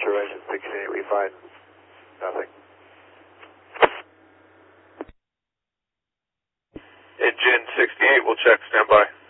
observation 68, we find nothing. Engine 68, we'll check, stand by.